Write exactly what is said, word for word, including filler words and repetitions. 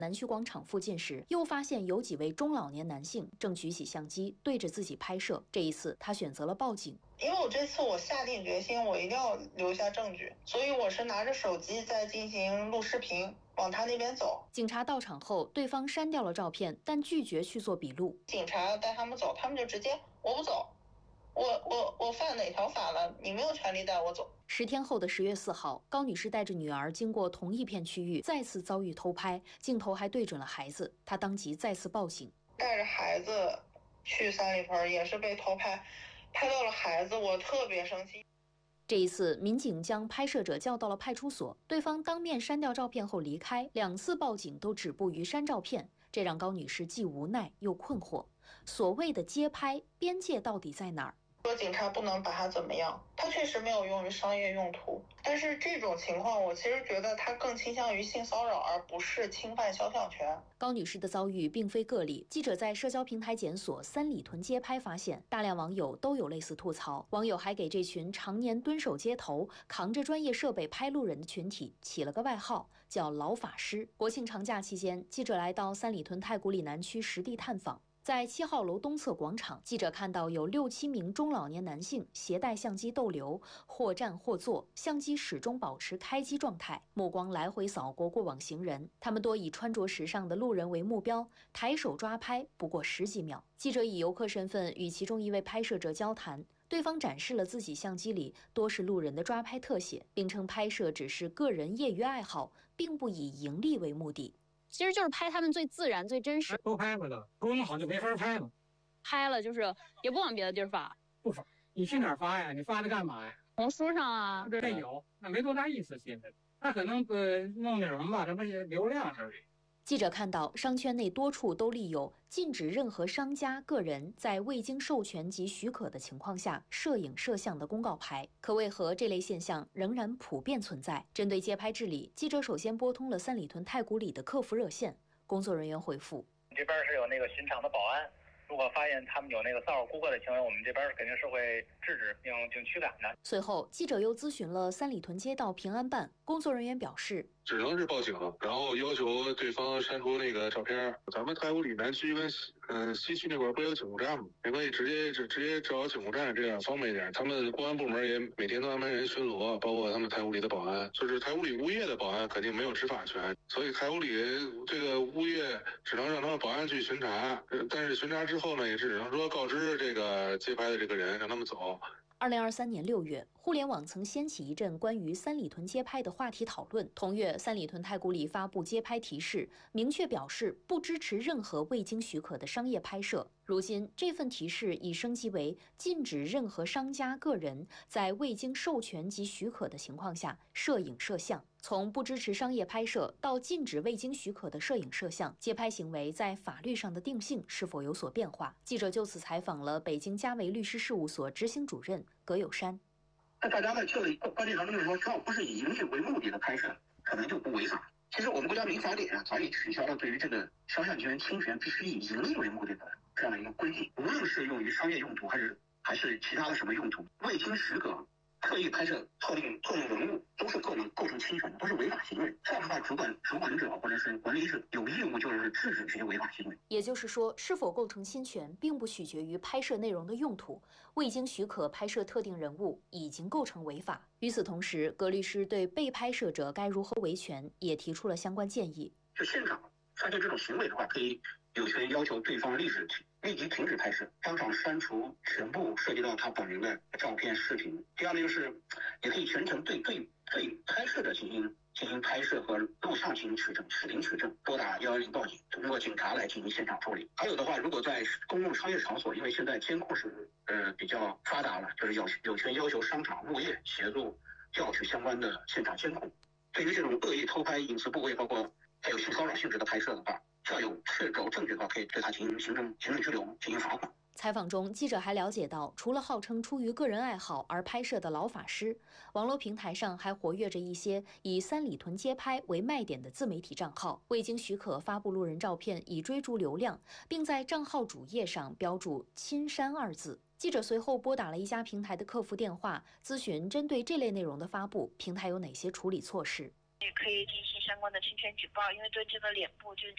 南区广场附近时，又发现有几位中老年男性正举起相机对着自己拍摄。这一次，他选择了报警。 因为我这次我下定决心，我一定要留下证据，所以我是拿着手机在进行录视频，往他那边走。 警察到场后，对方删掉了照片，但拒绝去做笔录。 警察带他们走，他们就直接我不走，我我我犯哪条法了？你没有权利带我走。 十天后的十月四号，高女士带着女儿经过同一片区域，再次遭遇偷拍，镜头还对准了孩子，她当即再次报警。 带着孩子去三里屯也是被偷拍。拍到了孩子，我特别生气。 这一次，民警将拍摄者叫到了派出所，对方当面删掉照片后离开，两次报警都止步于删照片，这让高女士既无奈又困惑。所谓的街拍，边界到底在哪儿？ 说警察不能把他怎么样，他确实没有用于商业用途，但是这种情况我其实觉得他更倾向于性骚扰，而不是侵犯肖像权。 高女士的遭遇并非个例，记者在社交平台检索三里屯街拍发现，大量网友都有类似吐槽。网友还给这群常年蹲守街头、扛着专业设备拍路人的群体起了个外号，叫老法师。国庆长假期间，记者来到三里屯太古里南区实地探访。在七号楼东侧广场，记者看到有六七名中老年男性携带相机逗留，或站或坐，相机始终保持开机状态，目光来回扫过过往行人。他们多以穿着时尚的路人为目标，抬手抓拍不过十几秒。记者以游客身份与其中一位拍摄者交谈，对方展示了自己相机里多是路人的抓拍特写，并称拍摄只是个人业余爱好，并不以盈利为目的。 其实就是拍他们最自然、最真实。 都拍过了，不用好就没法拍了。 拍了就是也不往别的地儿发， 不发。你去哪儿发呀？你发它干嘛呀？ 红书上啊， 这有，那没多大意思。现在他可能呃弄点什么吧，这不是流量而已。 记者看到商圈内多处都立有禁止任何商家、个人在未经授权及许可的情况下摄影摄像的公告牌，可为何这类现象仍然普遍存在？针对街拍治理，记者首先拨通了三里屯太古里的客服热线，工作人员回复： 这边是有那个巡场的保安，如果发现他们有那个骚扰顾客的行为，我们这边肯定是会制止并并驱赶的。 随后，记者又咨询了三里屯街道平安办，工作人员表示， 只能是报警，然后要求对方删除那个照片。咱们太古里南区跟嗯、呃、西区那块不有警务站吗？也可以直接直直接找警务站，这样方便一点。他们公安部门也每天都安排人巡逻，包括他们太古里的保安。就是太古里物业的保安肯定没有执法权，所以太古里这个物业只能让他们保安去巡查，但是巡查之后呢，也只能说告知这个街拍的这个人，让他们走。 二零二三年六月，互联网曾掀起一阵关于三里屯街拍的话题讨论。同月，三里屯太古里发布街拍提示，明确表示不支持任何未经许可的商业拍摄。如今，这份提示已升级为禁止任何商家、个人在未经授权及许可的情况下摄影摄像。从不支持商业拍摄到禁止未经许可的摄影摄像，街拍行为在法律上的定性是否有所变化？记者就此采访了北京嘉维律师事务所执行主任葛友山。 那大家在这个观念上就是说，只要不是以盈利为目的的拍摄，可能就不违法。其实我们国家民法典啊，早已取消了对于这个肖像权侵权必须以盈利为目的的这样的一个规定，无论是用于商业用途还是还是其他的什么用途，未经许可刻意拍摄特定特定人物，都是构成构成侵权的，都是违法行为。这样的话，主管主管者或者是管理者有义务就是制止这些违法行为。 也就是说，是否构成侵权，并不取决于拍摄内容的用途。未经许可拍摄特定人物，已经构成违法。与此同时，葛律师对被拍摄者该如何维权也提出了相关建议。 就现场发现这种行为的话，可以有权要求对方立即立即停止拍摄，当场删除全部涉及到他本人的照片、视频。第二呢，就是也可以全程对对对拍摄者进行进行拍摄和录像进行取证、视频取证，拨打幺幺零报警，通过警察来进行现场处理。还有的话，如果在公共商业场所，因为现在监控是呃比较发达了，就是有有权要求商场物业协助调取相关的现场监控。对于这种恶意偷拍隐私部位，包括还有性骚扰性质的拍摄的话，只要有确凿证据的话，可以对他进行行政行政拘留，进行罚款。 采访中，记者还了解到，除了号称出于个人爱好而拍摄的老法师，网络平台上还活跃着一些以三里屯街拍为卖点的自媒体账号，未经许可发布路人照片以追逐流量，并在账号主页上标注“亲删”二字。记者随后拨打了一家平台的客服电话，咨询针对这类内容的发布，平台有哪些处理措施。 也可以进行相关的侵权举报，因为对这个脸部就是